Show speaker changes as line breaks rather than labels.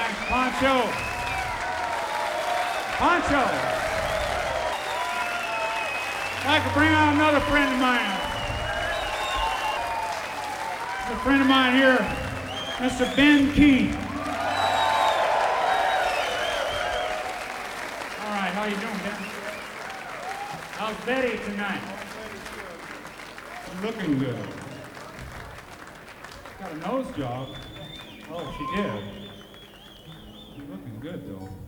Thanks, Pancho. Pancho. I'd like to bring out another friend of mine. There's a friend of mine here, Mr. Ben Key. All right, how you doing, Ben? How's Betty tonight? She's looking good. Got a nose job. Oh, she did. She's looking good, though.